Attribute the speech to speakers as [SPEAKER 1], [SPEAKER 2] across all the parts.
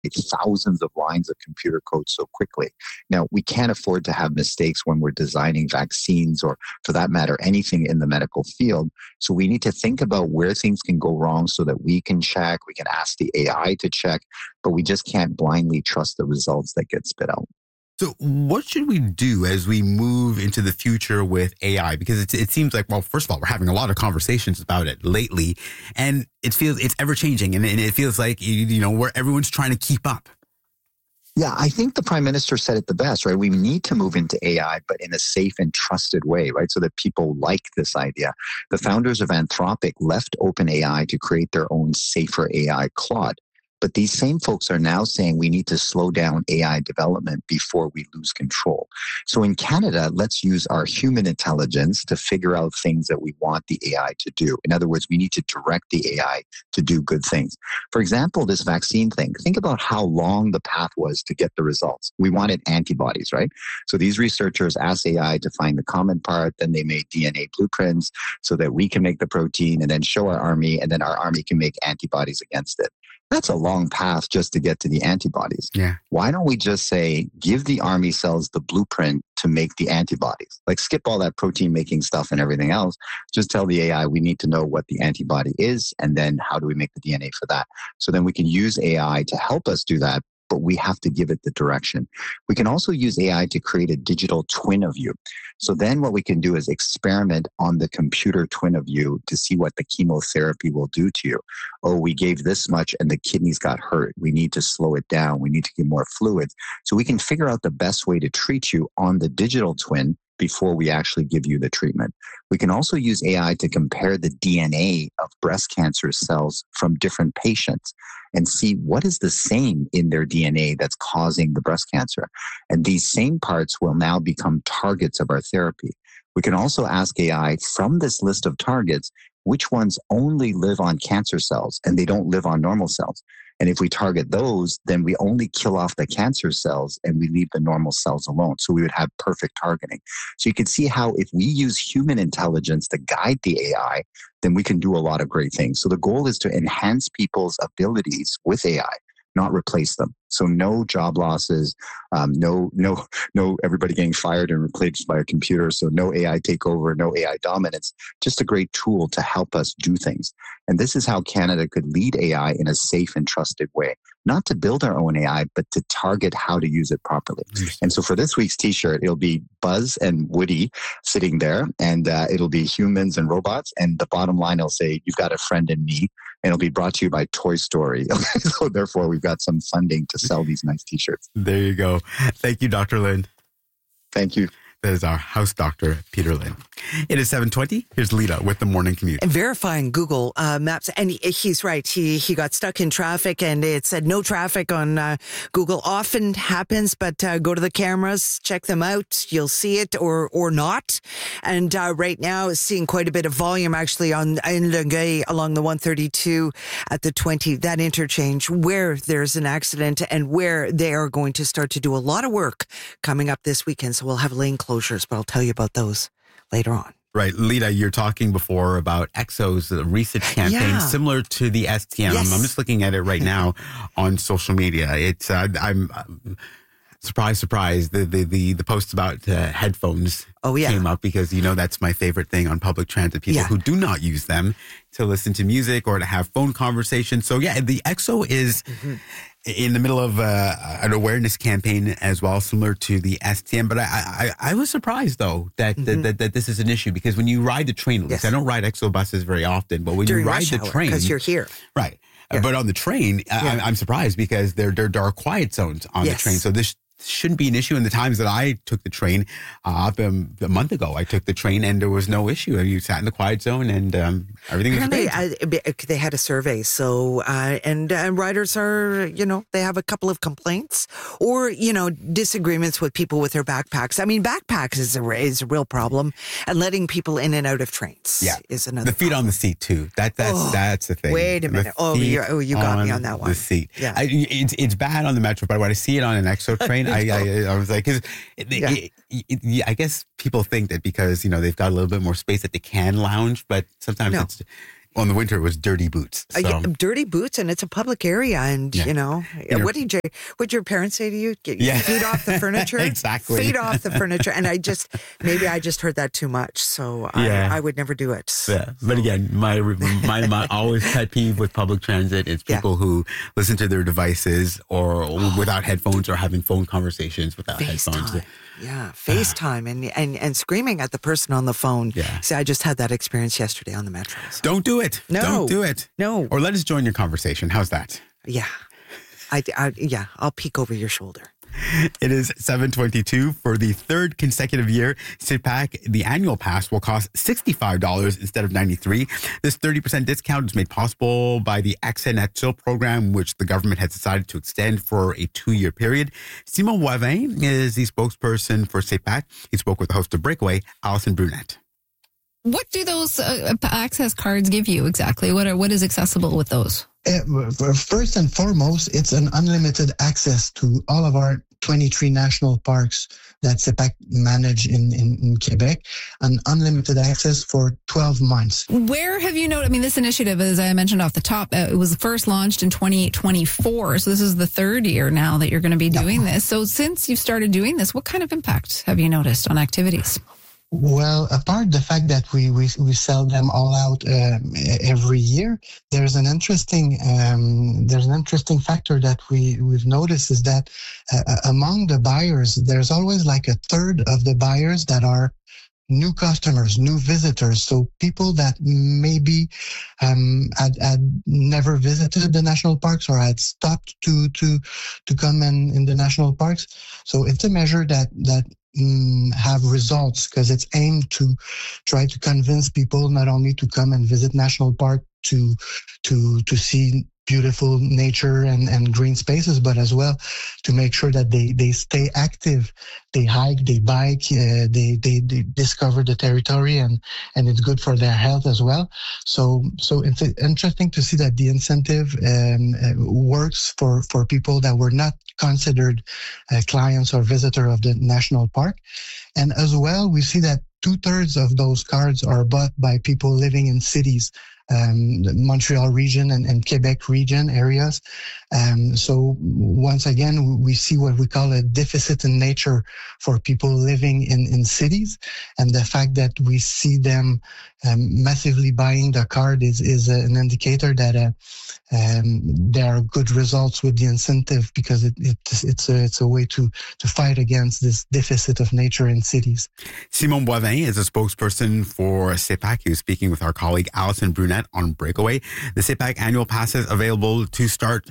[SPEAKER 1] thousands of lines of computer code so quickly. Now, we can't afford to have mistakes when we're designing vaccines or, for that matter, anything in the medical field. So we need to think about where things can go wrong so that we can check, we can ask the AI to check, but we just can't blindly trust the results that get spit out.
[SPEAKER 2] So what should we do as we move into the future with AI? Because it seems like, well, first of all, we're having a lot of conversations about it lately, and it feels it's ever changing, and it feels like, where everyone's trying to keep up.
[SPEAKER 1] Yeah, I think the Prime Minister said it the best, right? We need to move into AI, but in a safe and trusted way, right? So that people like this idea. The founders of Anthropic left OpenAI to create their own safer AI, Claude. But these same folks are now saying we need to slow down AI development before we lose control. So in Canada, let's use our human intelligence to figure out things that we want the AI to do. In other words, we need to direct the AI to do good things. For example, this vaccine thing, think about how long the path was to get the results. We wanted antibodies, right? So these researchers asked AI to find the common part, then they made DNA blueprints so that we can make the protein and then show our army, and then our army can make antibodies against it. That's a long path just to get to the antibodies.
[SPEAKER 2] Yeah.
[SPEAKER 1] Why don't we just say, give the army cells the blueprint to make the antibodies? Like, skip all that protein making stuff and everything else. Just tell the AI we need to know what the antibody is, and then how do we make the DNA for that? So then we can use AI to help us do that, but we have to give it the direction. We can also use AI to create a digital twin of you. So then what we can do is experiment on the computer twin of you to see what the chemotherapy will do to you. Oh, we gave this much and the kidneys got hurt. We need to slow it down. We need to give more fluids. So we can figure out the best way to treat you on the digital twin before we actually give you the treatment. We can also use AI to compare the DNA of breast cancer cells from different patients and see what is the same in their DNA that's causing the breast cancer. And these same parts will now become targets of our therapy. We can also ask AI from this list of targets, which ones only live on cancer cells and they don't live on normal cells. And if we target those, then we only kill off the cancer cells and we leave the normal cells alone. So we would have perfect targeting. So you can see how if we use human intelligence to guide the AI, then we can do a lot of great things. So the goal is to enhance people's abilities with AI, not replace them. So no job losses, no everybody getting fired and replaced by a computer. So no AI takeover, no AI dominance, just a great tool to help us do things. And this is how Canada could lead AI in a safe and trusted way, not to build our own AI, but to target how to use it properly. And so for this week's t-shirt, it'll be Buzz and Woody sitting there, and it'll be humans and robots. And the bottom line will say, you've got a friend in me. And it'll be brought to you by Toy Story. So therefore, we've got some funding to sell these nice t-shirts.
[SPEAKER 2] There you go. Thank you, Dr. Lin.
[SPEAKER 1] Thank you.
[SPEAKER 2] That is our house doctor, Peter Lin. It is 7:20. Here's Lita with the morning commute.
[SPEAKER 3] And verifying Google Maps. And he's right. He got stuck in traffic and it said no traffic on Google. Often happens, but go to the cameras, check them out. You'll see it or not. And right now seeing quite a bit of volume actually in Longueuil along the 132 at the 20, that interchange where there's an accident and where they are going to start to do a lot of work coming up this weekend. So we'll have lane closures, but I'll tell you about those later on.
[SPEAKER 2] Right. Lita, you're talking before about EXO's research campaign, similar to the STM.
[SPEAKER 3] Yes.
[SPEAKER 2] I'm just looking at it right now on social media. It's I'm surprise. The posts about headphones came up because, that's my favorite thing on public transit. People who do not use them to listen to music or to have phone conversations. So, the EXO is in the middle of an awareness campaign as well, similar to the STM. But I was surprised, though, that this is an issue because when you ride the train, at least I don't ride EXO buses very often, but when
[SPEAKER 3] during
[SPEAKER 2] you ride the train,
[SPEAKER 3] because you're here.
[SPEAKER 2] Right. Yeah. But on the train, I'm surprised because there are quiet zones on the train. So this shouldn't be an issue. In the times that I took the train, a month ago, I took the train and there was no issue. You sat in the quiet zone and everything was great.
[SPEAKER 3] They had a survey. So, and riders are, they have a couple of complaints or, disagreements with people with their backpacks. I mean, backpacks is a real problem, and letting people in and out of trains is another
[SPEAKER 2] The feet
[SPEAKER 3] problem.
[SPEAKER 2] on the seat too. That's the thing.
[SPEAKER 3] Wait a minute. You got me on that one.
[SPEAKER 2] The seat.
[SPEAKER 3] Yeah.
[SPEAKER 2] It's bad on the Metro, but when I see it on an EXO train, I was like, I guess people think that because, they've got a little bit more space that they can lounge, but sometimes Well, in the winter, it was dirty boots. So.
[SPEAKER 3] Dirty boots, and it's a public area. And, what did your parents say to you? Feet off the furniture?
[SPEAKER 2] Exactly.
[SPEAKER 3] Feet off the furniture. And maybe I just heard that too much. So I would never do it.
[SPEAKER 2] Yeah. But again, my always pet peeve with public transit is people who listen to their devices or without headphones or having phone conversations without headphones.
[SPEAKER 3] Yeah, FaceTime and screaming at the person on the phone.
[SPEAKER 2] Yeah.
[SPEAKER 3] See, I just had that experience yesterday on the metro. So.
[SPEAKER 2] Don't do it.
[SPEAKER 3] No.
[SPEAKER 2] Don't do it.
[SPEAKER 3] No.
[SPEAKER 2] Or let us join your conversation. How's that?
[SPEAKER 3] Yeah. I'll peek over your shoulder.
[SPEAKER 2] It is 7:22 for the third consecutive year. CPAC, the annual pass will cost $65 instead of $93. This 30% discount is made possible by the Accès Nature program, which the government has decided to extend for a 2-year period. Simon Boivin is the spokesperson for CPAC. He spoke with the host of Breakaway, Alison Brunette.
[SPEAKER 4] What do those access cards give you exactly? What is accessible with those?
[SPEAKER 5] First and foremost, it's an unlimited access to all of our 23 national parks that CPAC manage in Quebec, and unlimited access for 12 months.
[SPEAKER 4] Where have you noticed, this initiative, as I mentioned off the top, it was first launched in 2024. So this is the third year now that you're going to be doing this. So since you've started doing this, what kind of impact have you noticed on activities?
[SPEAKER 5] Well, apart the fact that we sell them all out every year, there's an interesting factor that we've noticed is that among the buyers, there's always like a third of the buyers that are new customers, new visitors. So people that maybe had never visited the national parks or had stopped to come in the national parks. So it's a measure that have results because it's aimed to try to convince people not only to come and visit national park to see beautiful nature and green spaces, but as well to make sure that they stay active. They hike, they bike, they discover the territory, and it's good for their health as well. So it's interesting to see that the incentive works for people that were not considered clients or visitor of the national park. And as well, we see that 2/3 of those cards are bought by people living in cities, the Montreal region and Quebec region areas. So once again, we see what we call a deficit in nature for people living in cities. And the fact that we see them massively buying the card is an indicator that there are good results with the incentive, because it's a way to fight against this deficit of nature in cities.
[SPEAKER 2] Simon Boivin is a spokesperson for CPAC. He was speaking with our colleague Alison Brunette on Breakaway. The CPAC annual pass is available to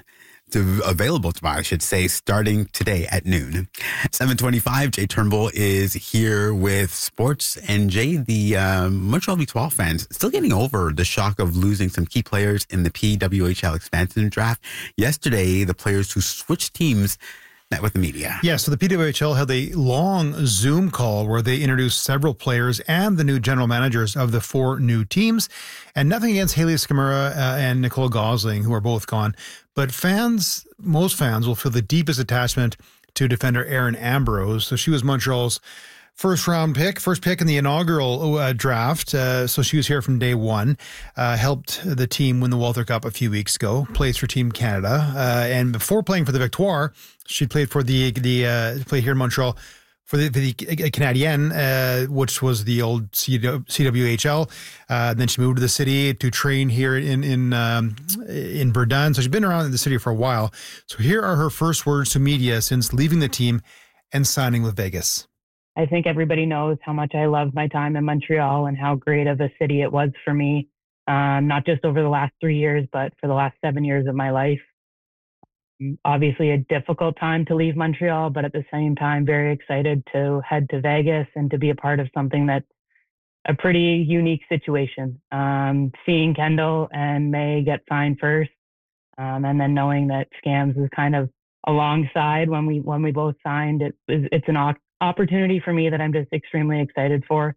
[SPEAKER 2] buy, I should say, starting today at noon. 7:25, Jay Turnbull is here with sports. And Jay, the Montreal Victoire fans still getting over the shock of losing some key players in the PWHL expansion draft. Yesterday, the players who switched teams met with the media.
[SPEAKER 6] Yeah, so the PWHL had a long Zoom call where they introduced several players and the new general managers of the 4 new teams. And nothing against Haley Skamura and Nicole Gosling, who are both gone. But most fans will feel the deepest attachment to defender Erin Ambrose. So she was Montreal's first pick in the inaugural draft. So she was here from day one, helped the team win the Walter Cup a few weeks ago, plays for Team Canada. And before playing for the Victoire, she played for played here in Montreal for the Canadienne, which was the old CWHL. Then she moved to the city to train here in Verdun. So she's been around in the city for a while. So here are her first words to media since leaving the team and signing with Vegas.
[SPEAKER 7] I think everybody knows how much I love my time in Montreal and how great of a city it was for me, not just over the last 3 years, but for the last 7 years of my life. Obviously a difficult time to leave Montreal, but at the same time, very excited to head to Vegas and to be a part of something that's a pretty unique situation. Seeing Kendall and May get signed first, and then knowing that Scams is kind of alongside when we both signed, it's an opportunity for me that I'm just extremely excited for.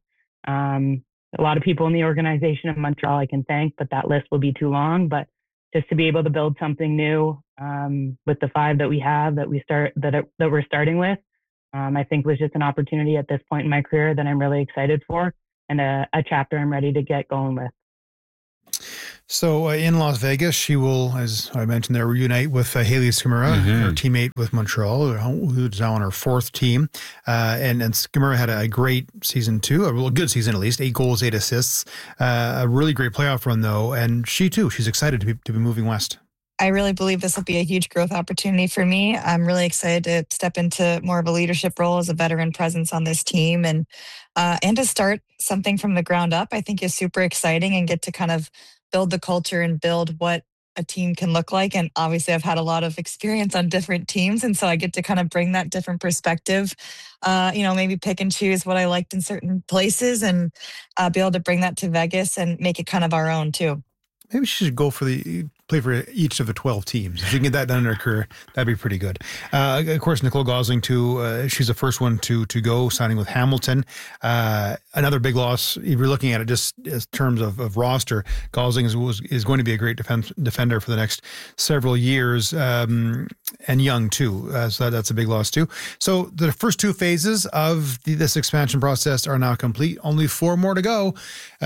[SPEAKER 7] A lot of people in the organization of Montreal I can thank, but that list will be too long. But just to be able to build something new with the 5 that we have that we're starting with, I think was just an opportunity at this point in my career that I'm really excited for, and a chapter I'm ready to get going with.
[SPEAKER 6] So in Las Vegas, she will, as I mentioned there, reunite with Hailey Skimura, her teammate with Montreal, who's now on her fourth team. And Skimura had a great season too, a good season at least, 8 goals, 8 assists. A really great playoff run though. And she too, she's excited to be moving west.
[SPEAKER 8] I really believe this will be a huge growth opportunity for me. I'm really excited to step into more of a leadership role as a veteran presence on this team and to start something from the ground up. I think is super exciting and get to kind of build the culture and build what a team can look like. And obviously I've had a lot of experience on different teams. And so I get to kind of bring that different perspective, maybe pick and choose what I liked in certain places and be able to bring that to Vegas and make it kind of our own too.
[SPEAKER 6] Maybe she should go play for each of the 12 teams. If she can get that done in her career, that'd be pretty good. Of course, Nicole Gosling too. She's the first one to go, signing with Hamilton. Another big loss. If you're looking at it just as terms of roster, Gosling is going to be a great defender for the next several years, and young too. So that's a big loss too. So the first 2 phases of this expansion process are now complete. Only 4 more to go.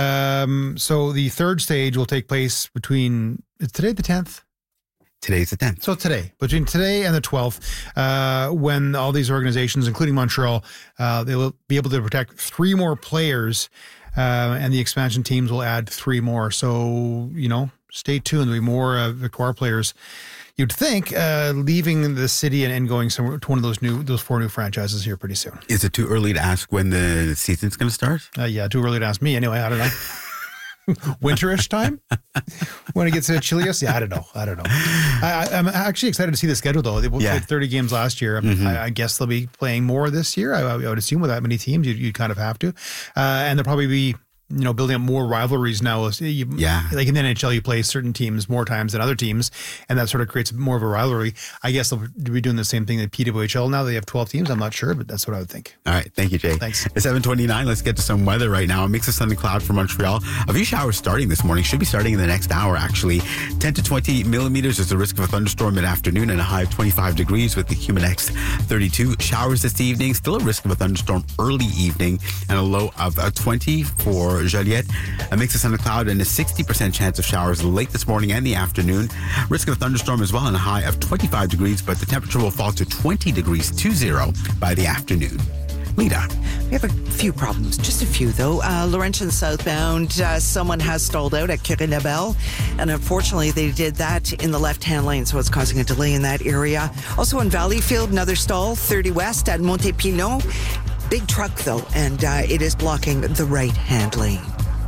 [SPEAKER 6] So the third stage will take place between. Is today the 10th?
[SPEAKER 2] Today's the 10th.
[SPEAKER 6] So between today and the 12th, when all these organizations, including Montreal, they will be able to protect 3 more players, and the expansion teams will add 3 more. So, stay tuned. There'll be more Victoire players, you'd think, leaving the city and going somewhere to one of those 4 new franchises here pretty soon.
[SPEAKER 2] Is it too early to ask when the season's going to start?
[SPEAKER 6] Yeah, too early to ask me. Anyway, I don't know. Winterish time when it gets chilliest. Yeah, I don't know. I'm actually excited to see the schedule though. They played 30 games last year. I guess they'll be playing more this year. I would assume with that many teams, you kind of have to, and they'll probably be building up more rivalries now. Like in the NHL, you play certain teams more times than other teams, and that sort of creates more of a rivalry. I guess they'll be doing the same thing in PWHL now. They have 12 teams. I'm not sure, but that's what I would think.
[SPEAKER 2] All right. Thank you, Jay.
[SPEAKER 6] Thanks.
[SPEAKER 2] It's 7:29. Let's get to some weather right now. A mix of sun and cloud for Montreal. A few showers starting this morning. Should be starting in the next hour, actually. 10 to 20 millimeters is the risk of a thunderstorm mid-afternoon and a high of 25 degrees with the Humidex 32. Showers this evening. Still a risk of a thunderstorm early evening and a low of 20 for Joliette. A mix of sun and cloud and a 60% chance of showers late this morning and the afternoon. Risk of a thunderstorm as well and a high of 25 degrees, but the temperature will fall to 20 degrees 20 by the afternoon. Lita.
[SPEAKER 3] We have a few problems, just a few though. Laurentian southbound, someone has stalled out at Curie-Labelle, and unfortunately they did that in the left-hand lane, so it's causing a delay in that area. Also in Valleyfield, another stall, 30 West at Montépilon. Big truck though, and it is blocking the right-hand lane.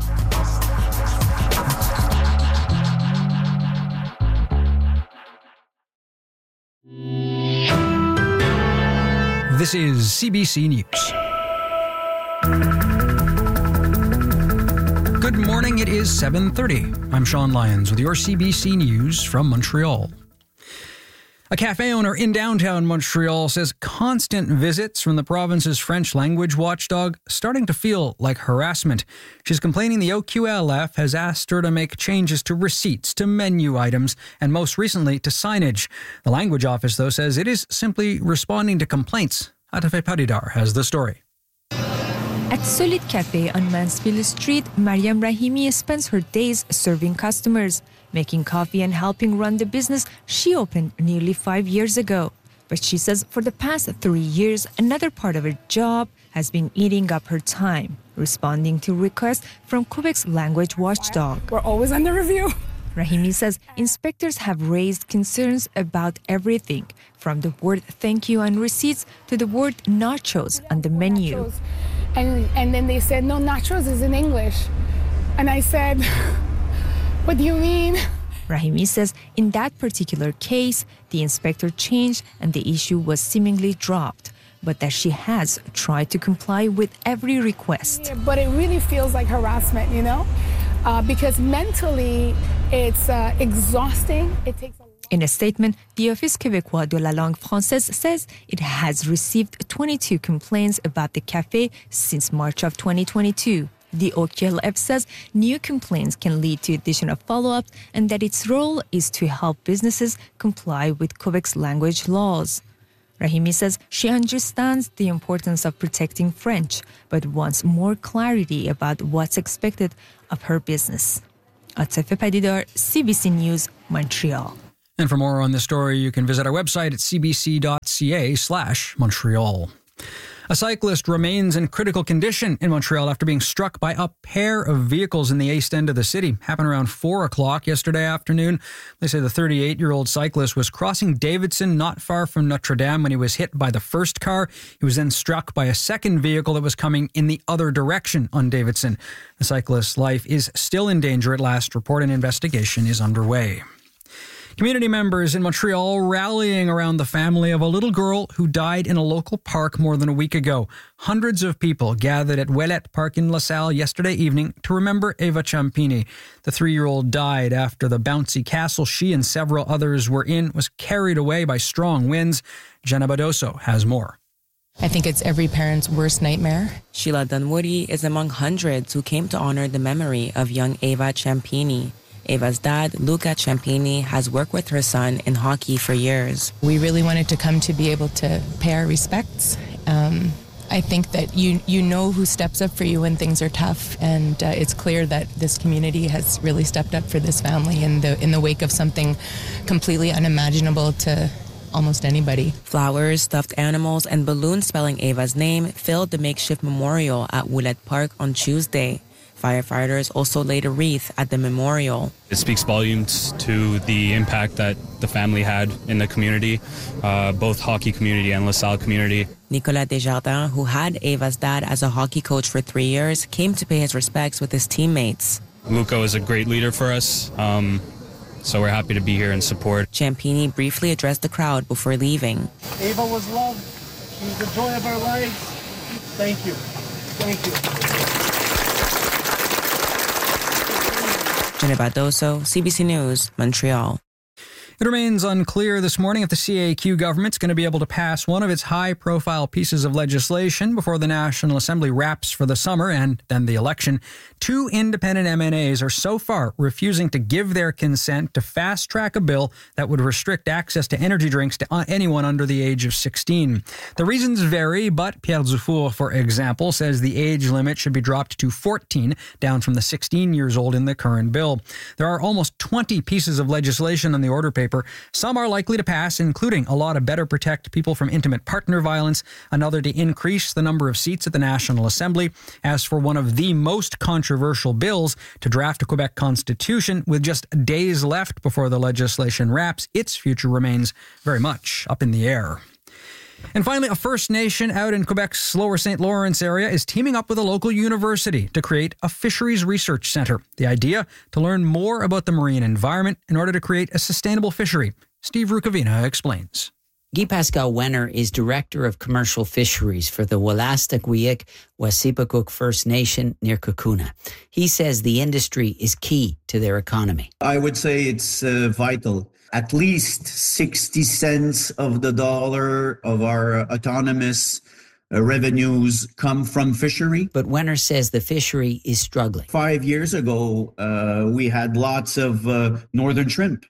[SPEAKER 9] This is CBC News. Good morning, it is 7:30. I'm Sean Lyons with your CBC News from Montreal. A cafe owner in downtown Montreal says constant visits from the province's French language watchdog starting to feel like harassment. She's complaining the OQLF has asked her to make changes to receipts, to menu items, and most recently to signage. The language office, though, says it is simply responding to complaints. Atafe Paridar has the story.
[SPEAKER 10] At Solid Cafe on Mansfield Street, Mariam Rahimi spends her days serving customers, making coffee and helping run the business she opened nearly 5 years ago. But she says for the past 3 years, another part of her job has been eating up her time, responding to requests from Quebec's language watchdog.
[SPEAKER 11] We're always under review.
[SPEAKER 10] Rahimi says inspectors have raised concerns about everything, from the word thank you on receipts to the word nachos on the menu.
[SPEAKER 11] Nachos. And then they said, no, nachos is in English. And I said, what do you mean?
[SPEAKER 10] Rahimi says in that particular case, the inspector changed and the issue was seemingly dropped, but that she has tried to comply with every request.
[SPEAKER 11] Yeah, but it really feels like harassment, because mentally it's exhausting. It takes a lot.
[SPEAKER 10] In a statement, the Office Québécois de la Langue Française says it has received 22 complaints about the cafe since March of 2022. The OQLF says new complaints can lead to additional follow-ups and that its role is to help businesses comply with Quebec's language laws. Rahimi says she understands the importance of protecting French, but wants more clarity about what's expected of her business. Atife Padidor, CBC News, Montreal.
[SPEAKER 9] And for more on this story, you can visit our website at cbc.ca/Montreal. A cyclist remains in critical condition in Montreal after being struck by a pair of vehicles in the east end of the city. Happened around 4 o'clock yesterday afternoon. They say the 38-year-old cyclist was crossing Davidson not far from Notre Dame when he was hit by the first car. He was then struck by a second vehicle that was coming in the other direction on Davidson. The cyclist's life is still in danger at last report. An investigation is underway. Community members in Montreal rallying around the family of a little girl who died in a local park more than a week ago. Hundreds of people gathered at Ouellette Park in LaSalle yesterday evening to remember Eva Ciampini. The 3-year-old died after the bouncy castle she and several others were in was carried away by strong winds. Jenna Badoso has more.
[SPEAKER 12] I think it's every parent's worst nightmare.
[SPEAKER 13] Sheila Dunwoody is among hundreds who came to honor the memory of young Eva Ciampini. Eva's dad, Luca Ciampini, has worked with her son in hockey for years.
[SPEAKER 12] We really wanted to come to be able to pay our respects. I think that you know who steps up for you when things are tough, and it's clear that this community has really stepped up for this family in the wake of something completely unimaginable to almost anybody.
[SPEAKER 13] Flowers, stuffed animals, and balloons spelling Eva's name filled the makeshift memorial at Ouellette Park on Tuesday. Firefighters also laid a wreath at the memorial.
[SPEAKER 14] It speaks volumes to the impact that the family had in the community, both hockey community and LaSalle community.
[SPEAKER 13] Nicolas Desjardins, who had Eva's dad as a hockey coach for 3 years, came to pay his respects with his teammates.
[SPEAKER 14] Luca was a great leader for us, so we're happy to be here and support.
[SPEAKER 13] Ciampini briefly addressed the crowd before leaving.
[SPEAKER 15] Eva was loved. She was the joy of our lives. Thank you. Thank you.
[SPEAKER 13] Jenna Badoso, CBC News, Montreal.
[SPEAKER 9] It remains unclear this morning if the CAQ government's going to be able to pass one of its high-profile pieces of legislation before the National Assembly wraps for the summer and then the election. 2 independent MNAs are so far refusing to give their consent to fast-track a bill that would restrict access to energy drinks to anyone under the age of 16. The reasons vary, but Pierre Dufour, for example, says the age limit should be dropped to 14, down from the 16 years old in the current bill. There are almost 20 pieces of legislation on the order paper. Some are likely to pass, including a law to better protect people from intimate partner violence, another to increase the number of seats at the National Assembly. As for one of the most controversial bills, to draft a Quebec constitution, with just days left before the legislation wraps, its future remains very much up in the air. And finally, a First Nation out in Quebec's Lower St. Lawrence area is teaming up with a local university to create a fisheries research center. The idea, to learn more about the marine environment in order to create a sustainable fishery. Steve Rukavina explains.
[SPEAKER 16] Guy Pascal Wenner is Director of Commercial Fisheries for the Wolastoqiyik Wasipakuk First Nation near Cacouna. He says the industry is key to their economy.
[SPEAKER 17] I would say it's vital. At least 60 cents of the dollar of our autonomous revenues come from fishery.
[SPEAKER 16] But Wenner says the fishery is struggling.
[SPEAKER 17] 5 years ago, we had lots of northern shrimp.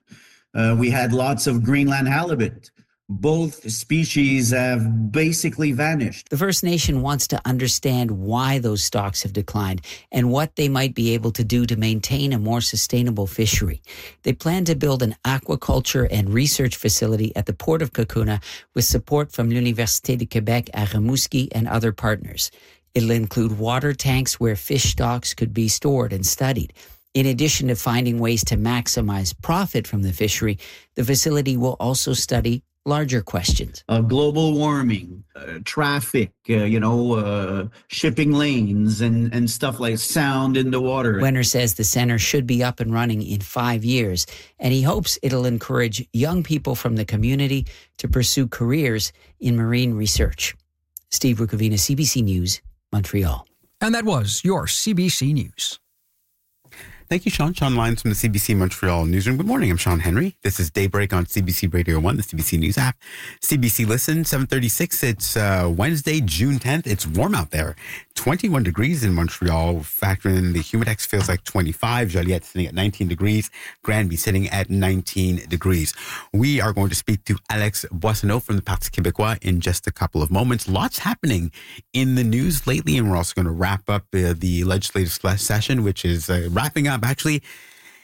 [SPEAKER 17] We had lots of Greenland halibut. Both species have basically vanished.
[SPEAKER 16] The First Nation wants to understand why those stocks have declined and what they might be able to do to maintain a more sustainable fishery. They plan to build an aquaculture and research facility at the port of Cacouna with support from l'Université de Québec à Rimouski and other partners. It'll include water tanks where fish stocks could be stored and studied. In addition to finding ways to maximize profit from the fishery, the facility will also study larger questions.
[SPEAKER 17] Global warming, traffic, shipping lanes and stuff like sound in the water.
[SPEAKER 16] Wenner says the center should be up and running in 5 years, and he hopes it'll encourage young people from the community to pursue careers in marine research. Steve Rukavina, CBC News, Montreal.
[SPEAKER 9] And that was your CBC News.
[SPEAKER 2] Thank you, Sean. Sean Lyons from the CBC Montreal Newsroom. Good morning. I'm Sean Henry. This is Daybreak on CBC Radio 1, the CBC News app. CBC Listen, 7:36. It's Wednesday, June 10th. It's warm out there. 21 degrees in Montreal. Factor in the Humidex, feels like 25. Joliette sitting at 19 degrees. Granby sitting at 19 degrees. We are going to speak to Alex Boissonnault from the Parti Québécois in just a couple of moments. Lots happening in the news lately, and we're also going to wrap up the legislative session, which is wrapping up actually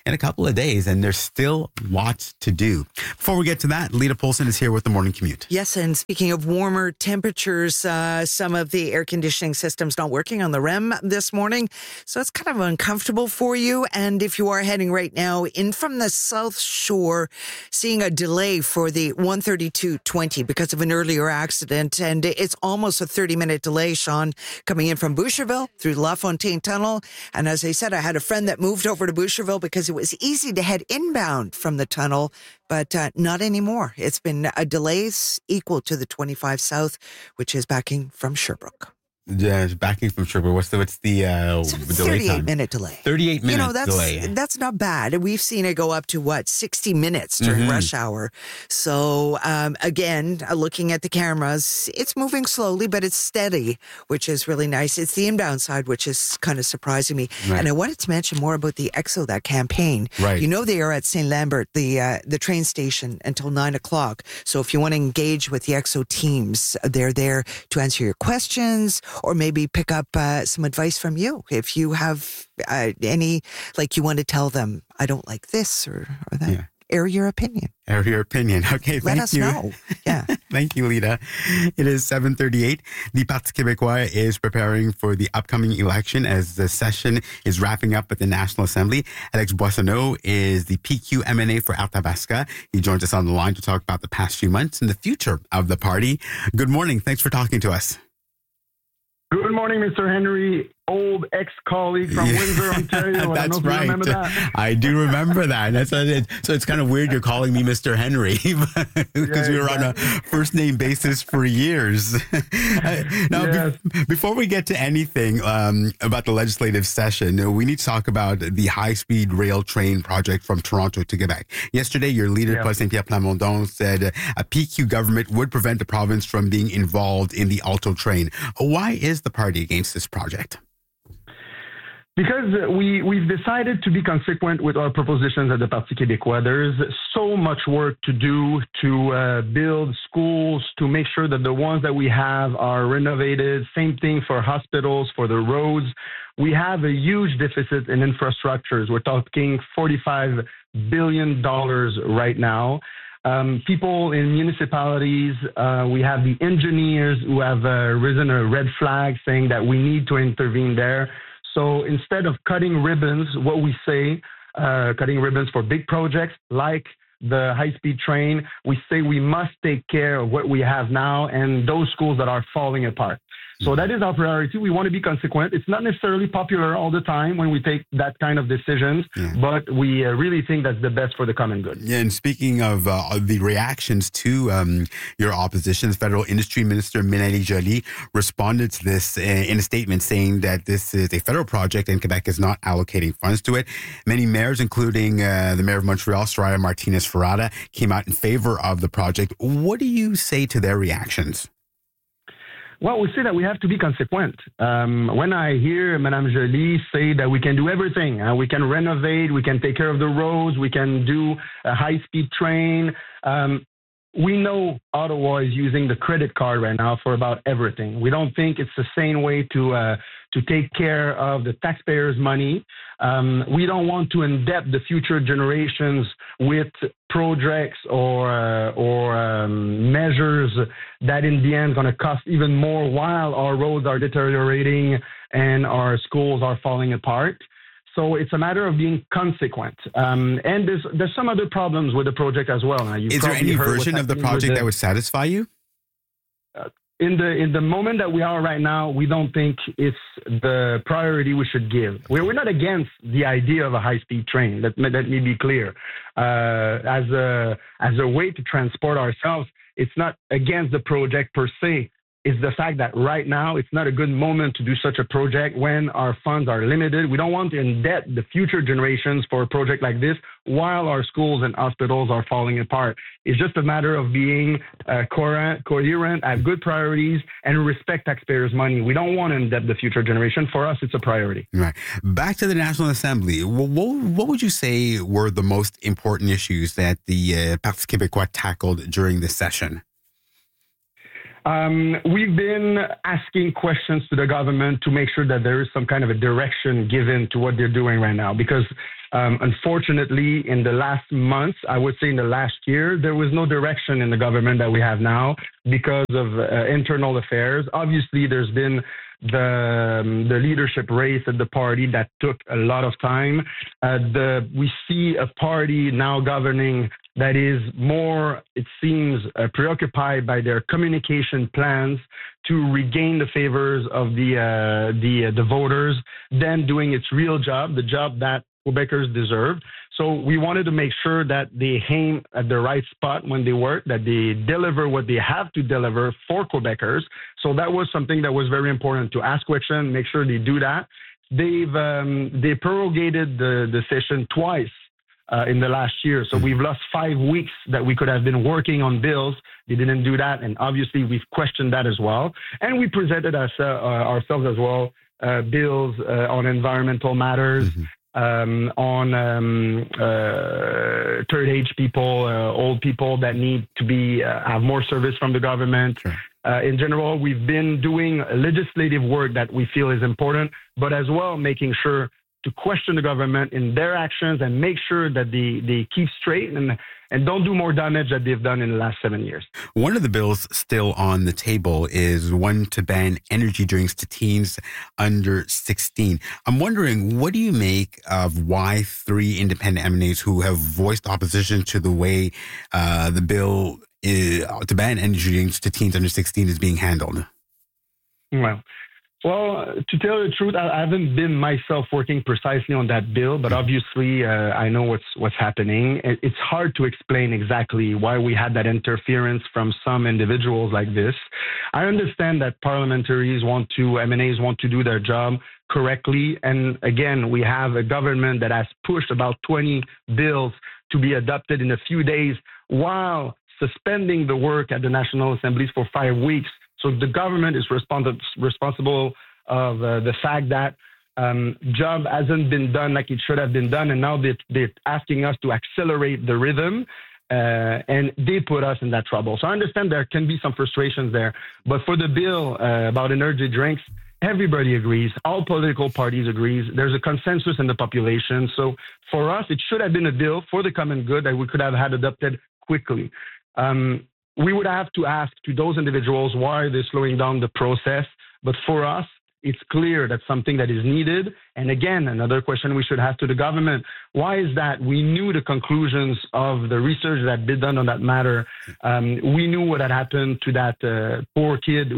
[SPEAKER 2] in a couple of days, and there's still lots to do. Before we get to that, Lita Polson is here with the Morning Commute.
[SPEAKER 3] Yes, and speaking of warmer temperatures, some of the air conditioning systems not working on the REM this morning, so it's kind of uncomfortable for you. And if you are heading right now in from the South Shore, seeing a delay for the 13220 because of an earlier accident, and it's almost a 30-minute delay, Sean, coming in from Boucherville through La Fontaine Tunnel. And as I said, I had a friend that moved over to Boucherville because it was easy to head inbound from the tunnel, but not anymore. It's been delays equal to the 25 South, which is backing from Sherbrooke.
[SPEAKER 2] Yeah, backing from Sherbrooke. What's the delay time?
[SPEAKER 3] 38-minute delay.
[SPEAKER 2] 38 minutes delay.
[SPEAKER 3] That's not bad. We've seen it go up to 60 minutes during rush hour. So again, looking at the cameras, it's moving slowly, but it's steady, which is really nice. It's the inbound side, which is kind of surprising me. Right. And I wanted to mention more about the EXO, that campaign.
[SPEAKER 2] Right.
[SPEAKER 3] You know, they are at St. Lambert, the train station, until 9:00. So if you want to engage with the EXO teams, they're there to answer your questions, or maybe pick up some advice from you. If you have any, like you want to tell them, I don't like this or that. Yeah. Air your opinion.
[SPEAKER 2] Air your opinion. Okay,
[SPEAKER 3] Let us know. Yeah.
[SPEAKER 2] Thank you, Lita. It is 7:38. The Parti québécois is preparing for the upcoming election as the session is wrapping up at the National Assembly. Alex Boissonneau is the PQ MNA for Arthabasca. He joins us on the line to talk about the past few months and the future of the party. Good morning. Thanks for talking to us.
[SPEAKER 18] Good morning, Mr. Henry, old ex-colleague from Windsor, Ontario.
[SPEAKER 2] That's
[SPEAKER 18] I don't know if
[SPEAKER 2] right.
[SPEAKER 18] you remember that.
[SPEAKER 2] I do remember that. So it's kind of weird you're calling me Mr. Henry because we were on a first-name basis for years. Now, before we get to anything about the legislative session, we need to talk about the high-speed rail train project from Toronto to Quebec. Yesterday, your leader, Paul Saint-Pierre Plamondon, said a PQ government would prevent the province from being involved in the Alto train. Why is the party against this project?
[SPEAKER 18] Because we've decided to be consequent with our propositions at the Parti québécois. There's so much work to do to build schools, to make sure that the ones that we have are renovated. Same thing for hospitals, for the roads. We have a huge deficit in infrastructures. We're talking $45 billion right now. People in municipalities, we have the engineers who have risen a red flag saying that we need to intervene there. So instead of cutting ribbons, what we say, cutting ribbons for big projects like the high-speed train, we say we must take care of what we have now and those schools that are falling apart. So that is our priority. We want to be consequent. It's not necessarily popular all the time when we take that kind of decisions, but we really think that's the best for the common good.
[SPEAKER 2] Yeah, and speaking of the reactions to your opposition, Federal Industry Minister Mélanie Joly responded to this in a statement saying that this is a federal project and Quebec is not allocating funds to it. Many mayors, including the mayor of Montreal, Soraya Martinez-Ferrada, came out in favor of the project. What do you say to their reactions?
[SPEAKER 18] Well, we say that we have to be consequent. When I hear Madame Joly say that we can do everything, we can renovate, we can take care of the roads, we can do a high-speed train. We know Ottawa is using the credit card right now for about everything. We don't think it's the same way to take care of the taxpayers' money. We don't want to indebt the future generations with projects or measures that in the end going to cost even more while our roads are deteriorating and our schools are falling apart. So it's a matter of being consequent. And there's some other problems with the project as well.
[SPEAKER 2] Is there any version of the project that would satisfy you?
[SPEAKER 18] In the moment that we are right now, we don't think it's the priority we should give. We're not against the idea of a high-speed train. Let me be clear. As a way to transport ourselves, it's not against the project per se. It's the fact that right now it's not a good moment to do such a project when our funds are limited. We don't want to indebt the future generations for a project like this while our schools and hospitals are falling apart. It's just a matter of being coherent, have good priorities, and respect taxpayers' money. We don't want to indebt the future generation. For us, it's a priority.
[SPEAKER 2] Right. Back to the National Assembly. What would you say were the most important issues that the Parti québécois tackled during this session?
[SPEAKER 18] We've been asking questions to the government to make sure that there is some kind of a direction given to what they're doing right now, because Unfortunately, in the last months, I would say in the last year, there was no direction in the government that we have now because of internal affairs. Obviously, there's been the leadership race at the party that took a lot of time. We see a party now governing that is more, it seems, preoccupied by their communication plans to regain the favors of the voters than doing its real job, the job that Quebecers deserve. So we wanted to make sure that they aim at the right spot when they work, that they deliver what they have to deliver for Quebecers. So that was something that was very important to ask questions, make sure they do that. They prorogated the session twice in the last year. So we've lost 5 weeks that we could have been working on bills. They didn't do that. And obviously we've questioned that as well. And we presented ourselves as well, bills on environmental matters, on third age people, old people that need to have more service from the government. Sure. In general, we've been doing legislative work that we feel is important, but as well making sure to question the government in their actions and make sure that they keep straight and don't do more damage that they've done in the last 7 years.
[SPEAKER 2] One of the bills still on the table is one to ban energy drinks to teens under 16. I'm wondering, what do you make of why 3 independent MNAs who have voiced opposition to the way the bill to ban energy drinks to teens under 16 is being handled?
[SPEAKER 18] Well, to tell you the truth, I haven't been myself working precisely on that bill, but obviously I know what's happening. It's hard to explain exactly why we had that interference from some individuals like this. I understand that MNAs want to do their job correctly. And again, we have a government that has pushed about 20 bills to be adopted in a few days while suspending the work at the National Assemblies for 5 weeks. So the government is responsible of the fact that job hasn't been done like it should have been done, and now they're asking us to accelerate the rhythm, and they put us in that trouble. So I understand there can be some frustrations there, but for the bill about energy drinks, everybody agrees. All political parties agrees. There's a consensus in the population. So for us, it should have been a bill for the common good that we could have had adopted quickly. We would have to ask to those individuals why they're slowing down the process. But for us, it's clear that's something that is needed. And again, another question we should have to the government, why is that? We knew the conclusions of the research that had been done on that matter. We knew what had happened to that poor kid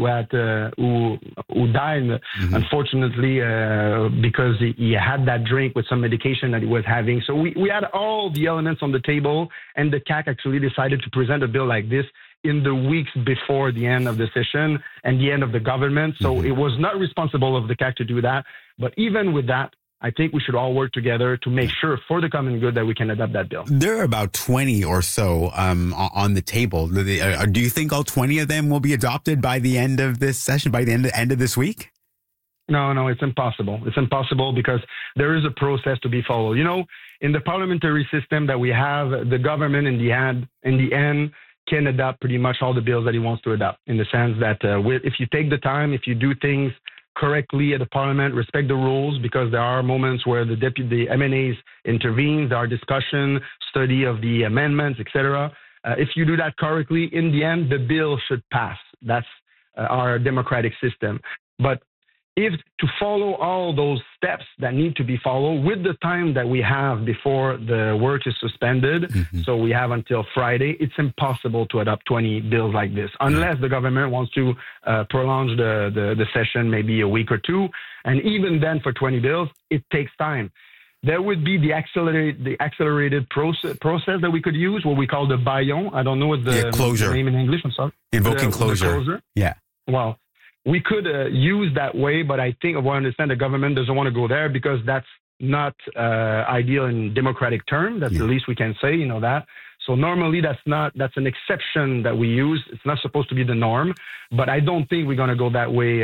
[SPEAKER 18] who died, unfortunately, because he had that drink with some medication that he was having. So we had all the elements on the table, and the CAQ actually decided to present a bill like this in the weeks before the end of the session and the end of the government. So it was not responsible of the CAQ to do that. But even with that, I think we should all work together to make sure for the common good that we can adopt that bill.
[SPEAKER 2] There are about 20 or so on the table. Do you think all 20 of them will be adopted by the end of this session, by the end of this week?
[SPEAKER 18] No, it's impossible. It's impossible because there is a process to be followed. You know, in the parliamentary system that we have, the government in the end can adopt pretty much all the bills that he wants to adopt, in the sense that if you take the time, if you do things correctly at the parliament, respect the rules, because there are moments where the MNAs intervenes, there are discussion, study of the amendments, etc. If you do that correctly, in the end, the bill should pass. That's our democratic system. But if to follow all those steps that need to be followed with the time that we have before the work is suspended, so we have until Friday, it's impossible to adopt 20 bills like this, unless the government wants to prolong the session maybe a week or two. And even then, for 20 bills, it takes time. There would be the accelerated process that we could use, what we call the baillon. I don't know what the name in English. I'm sorry.
[SPEAKER 2] Invoking closure. Yeah.
[SPEAKER 18] Well, we could use that way, but I think, I understand the government doesn't want to go there because that's not ideal in democratic terms. That's the least we can say, that. So normally that's an exception that we use. It's not supposed to be the norm, but I don't think we're going to go that way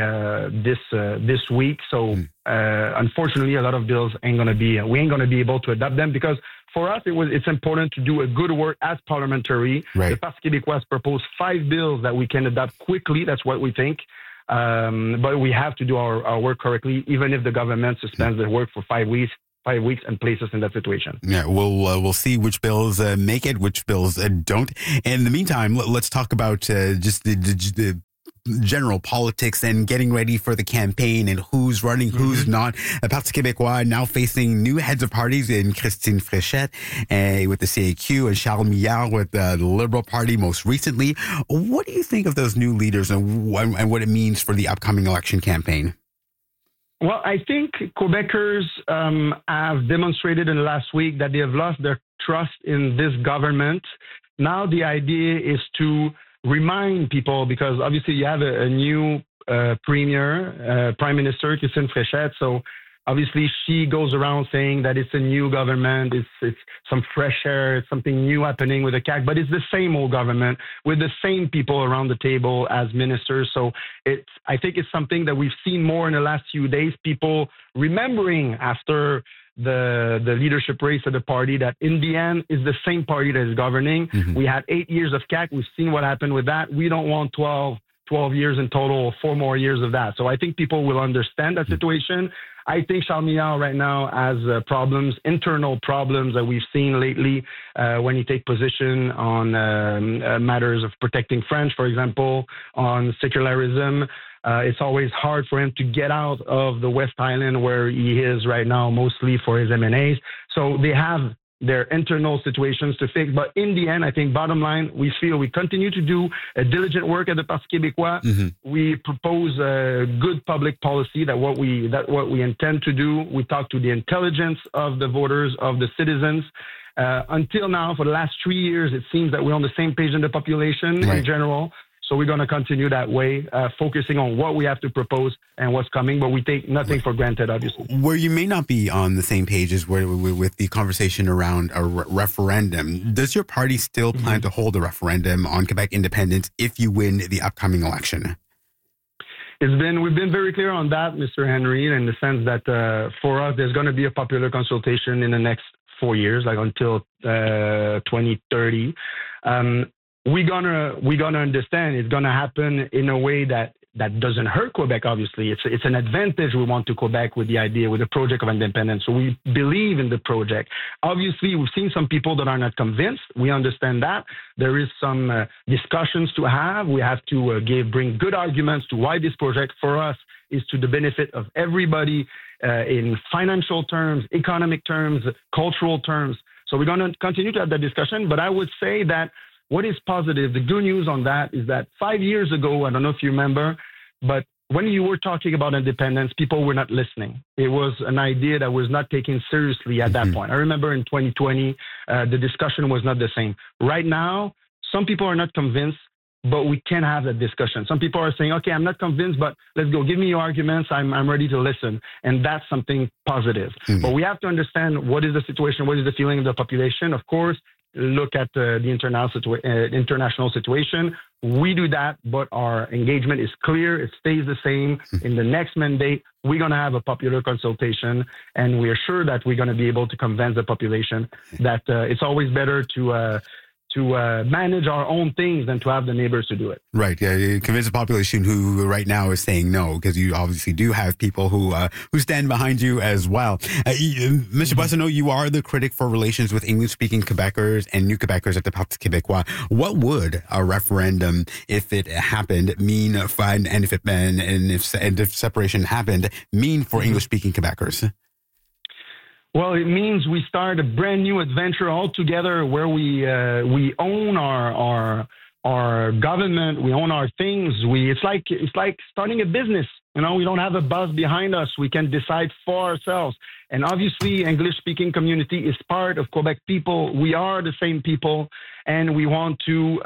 [SPEAKER 18] this week. So unfortunately, a lot of bills we ain't going to be able to adopt them, because for us, it's important to do a good work as parliamentary. Right. The Parti québécois proposed 5 bills that we can adopt quickly. That's what we think. But we have to do our work correctly, even if the government suspends the work for 5 weeks. 5 weeks and place us in that situation.
[SPEAKER 2] Yeah, we'll see which bills make it, which bills don't. In the meantime, let's talk about just the general politics and getting ready for the campaign and who's running, who's not. Parti Québécois now facing new heads of parties in Christine Fréchette with the CAQ and Charles Millard with the Liberal Party most recently. What do you think of those new leaders and what it means for the upcoming election campaign?
[SPEAKER 18] Well, I think Quebecers have demonstrated in the last week that they have lost their trust in this government. Now the idea is to remind people, because obviously you have a new Prime Minister, Christine Fréchette, so obviously she goes around saying that it's a new government, it's some fresh air, it's something new happening with the CAQ, but it's the same old government with the same people around the table as ministers. So I think it's something that we've seen more in the last few days, people remembering after the leadership race of the party that in the end is the same party that is governing. We had 8 years of CAQ. We've seen what happened with that. We don't want 12 years in total, 4 more years of that. So I think people will understand that situation. I think Charles Millard right now has problems, internal problems that we've seen lately when he take position on matters of protecting French, for example, on secularism. It's always hard for him to get out of the West Island where he is right now, mostly for his M&As. So they have their internal situations to fix. But in the end, I think bottom line, we feel we continue to do a diligent work at the Parti Québécois. We propose a good public policy that what we intend to do. We talk to the intelligence of the voters, of the citizens. Until now, for the last 3 years, it seems that we're on the same page in the population in general. So we're going to continue that way, focusing on what we have to propose and what's coming, but we take nothing for granted, obviously.
[SPEAKER 2] Where you may not be on the same page is with the conversation around a referendum. Does your party still plan to hold a referendum on Quebec independence if you win the upcoming election?
[SPEAKER 18] We've been very clear on that, Mr. Henry, in the sense that for us, there's going to be a popular consultation in the next 4 years, like until 2030. We're gonna understand it's gonna happen in a way that doesn't hurt Quebec. Obviously, it's an advantage we want to Quebec with the idea, with the project of independence. So we believe in the project. Obviously, we've seen some people that are not convinced. We understand that there is some discussions to have. We have to bring good arguments to why this project for us is to the benefit of everybody in financial terms, economic terms, cultural terms. So we're gonna continue to have that discussion. But I would say that what is positive, the good news on that is that 5 years ago, I don't know if you remember, but when you were talking about independence, people were not listening. It was an idea that was not taken seriously at that point. I remember in 2020, the discussion was not the same. Right now, some people are not convinced, but we can have that discussion. Some people are saying, okay, I'm not convinced, but let's go. Give me your arguments. I'm ready to listen. And that's something positive. But we have to understand what is the situation, what is the feeling of the population. Of course, look at the international situation. We do that, but our engagement is clear. It stays the same. In the next mandate, we're going to have a popular consultation, and we are sure that we're going to be able to convince the population that it's always better to manage our own things than to have the neighbors to do it.
[SPEAKER 2] Right. Yeah. Convince the population who right now is saying no, because you obviously do have people who stand behind you as well. Mr. Boissonnault, you are the critic for relations with English-speaking Quebecers and New Quebecers at the Parti Québécois. What would a referendum, if it happened, mean? And if separation happened, mean for English-speaking Quebecers?
[SPEAKER 18] Well, it means we start a brand new adventure altogether where we own our government, we own our things. It's like starting a business. You know, we don't have a boss behind us. We can decide for ourselves. And obviously, English-speaking community is part of Quebec people. We are the same people, and we want to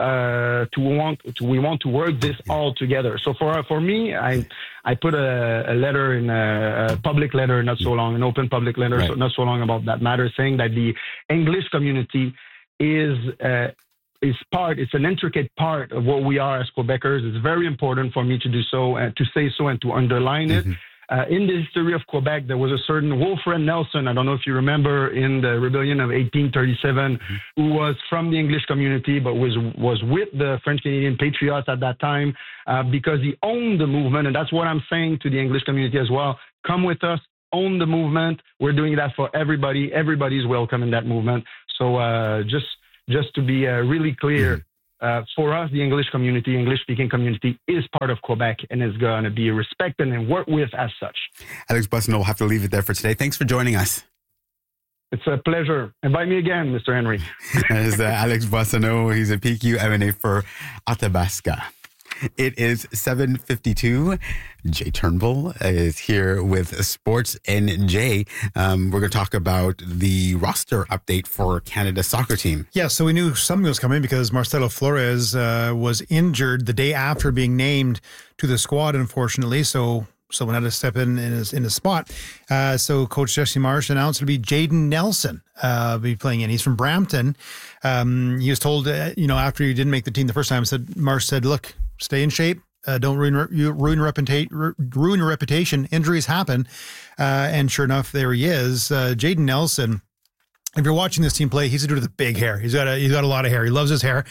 [SPEAKER 18] work this all together. So for me, I put a letter in a public letter not so long, an open public letter not so long about that matter, saying that the English community is it's an intricate part of what we are as Quebecers. It's very important for me to do so and to say so and to underline it. In the history of Quebec, there was a certain Wilfred Nelson, I don't know if you remember, in the rebellion of 1837, who was from the English community, but was with the French-Canadian Patriots at that time because he owned the movement. And that's what I'm saying to the English community as well. Come with us. own the movement. We're doing that for everybody. Everybody's welcome in that movement. So just to be really clear, for us, the English-speaking community is part of Quebec and is going to be respected and worked with as such.
[SPEAKER 2] Alex Boissonnault, we'll have to leave it there for today. Thanks for joining us.
[SPEAKER 18] It's a pleasure. Invite me again, Mr. Henry.
[SPEAKER 2] That is Alex Boissonnault. He's a PQ M&A for Athabasca. It is 7:52. Jay Turnbull is here with Sports NJ. We're going to talk about the roster update for Canada's soccer team.
[SPEAKER 6] Yeah, so we knew something was coming because Marcelo Flores was injured the day after being named to the squad, unfortunately. So someone had to step in his spot. So Coach Jesse Marsh announced it'll be Jaden Nelson be playing in. He's from Brampton. He was told, after he didn't make the team the first time, Marsh said, look, stay in shape. Don't ruin your reputation. Injuries happen. And sure enough, there he is. Jaden Nelson. If you're watching this team play, he's a dude with big hair. He's got a lot of hair. He loves his hair.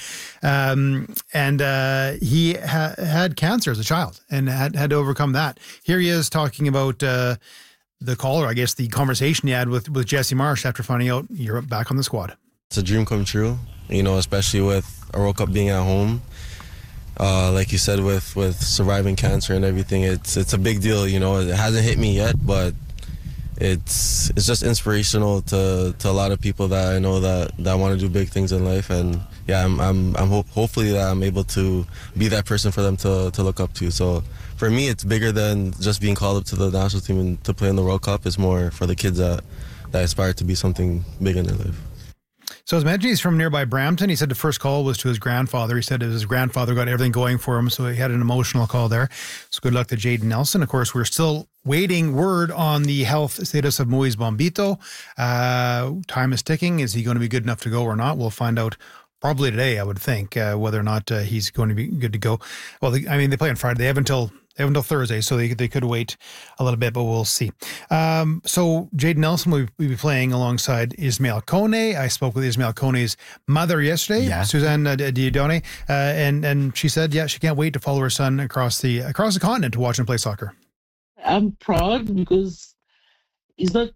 [SPEAKER 6] And he had cancer as a child and had to overcome that. Here he is talking about the caller, I guess, the conversation he had with Jesse Marsh after finding out you're back on the squad.
[SPEAKER 19] It's a dream come true, especially with a World Cup being at home. Like you said, with surviving cancer and everything, it's a big deal. It hasn't hit me yet, but it's just inspirational to a lot of people that I know that want to do big things in life. And yeah, I'm hopefully that I'm able to be that person for them to look up to. So for me, it's bigger than just being called up to the national team and to play in the World Cup. It's more for the kids that aspire to be something big in their life.
[SPEAKER 6] So as mentioned, he's from nearby Brampton. He said the first call was to his grandfather. He said his grandfather got everything going for him, so he had an emotional call there. So good luck to Jaden Nelson. Of course, we're still waiting word on the health status of Moise Bombito. Time is ticking. Is he going to be good enough to go or not? We'll find out probably today, I would think, whether or not he's going to be good to go. Well, they play on Friday. They have until Thursday, so they could wait a little bit, but we'll see. So Jaden Nelson will be playing alongside Ismail Kone. I spoke with Ismail Kone's mother yesterday, Suzanne Dieudonné, and she said, she can't wait to follow her son across the continent to watch him play soccer.
[SPEAKER 20] I'm proud because it's not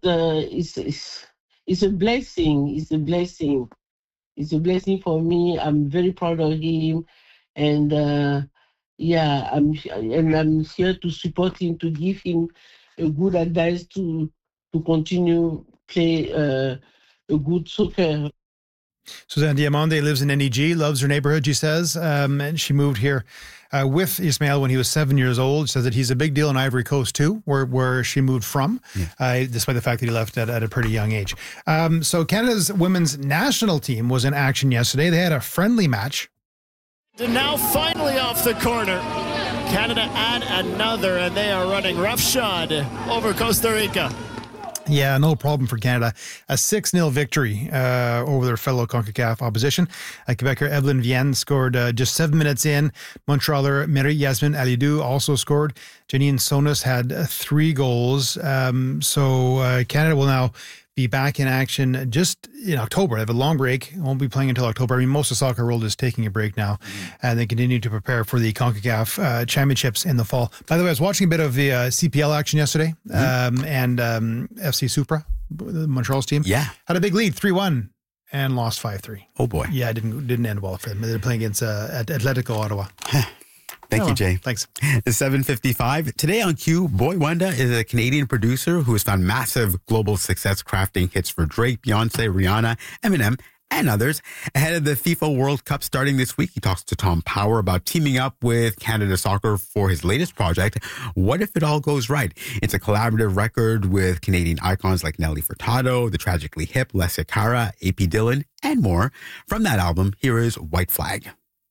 [SPEAKER 20] it's a blessing. It's a blessing. It's a blessing for me. I'm very proud of him, and I'm here to support him, to give him a good advice to continue play a good soccer.
[SPEAKER 6] Suzanne Diamande lives in NEG, loves her neighborhood, she says, and she moved here with Ismail when he was 7 years old. She says that he's a big deal in Ivory Coast too, where she moved from, despite the fact that he left at a pretty young age. So Canada's women's national team was in action yesterday. They had a friendly match.
[SPEAKER 21] And now finally off the corner, Canada add another, and they are running roughshod over Costa Rica.
[SPEAKER 6] Yeah, no problem for Canada. A 6-0 victory over their fellow CONCACAF opposition. Quebecer Evelyn Vienne scored just 7 minutes in. Montrealer Marie-Yasmin Alidou also scored. Janine Sonas had 3 goals. So Canada will now be back in action just in October. They have a long break. Won't be playing until October. I mean, most of the soccer world is taking a break now, and they continue to prepare for the CONCACAF championships in the fall. By the way, I was watching a bit of the CPL action yesterday, and FC Supra, Montreal's team, had a big lead, 3-1, and lost 5-3.
[SPEAKER 2] Oh boy!
[SPEAKER 6] Yeah, it didn't end well for them. They're playing against Atletico Ottawa.
[SPEAKER 2] Thank you, Jay.
[SPEAKER 6] Thanks.
[SPEAKER 2] It's 7:55. Today on Q, Boy Wonder is a Canadian producer who has found massive global success crafting hits for Drake, Beyonce, Rihanna, Eminem, and others. Ahead of the FIFA World Cup starting this week, he talks to Tom Power about teaming up with Canada Soccer for his latest project, What If It All Goes Right? It's a collaborative record with Canadian icons like Nelly Furtado, the Tragically Hip, Leslie Cara, AP Dillon, and more. From that album, here is White Flag.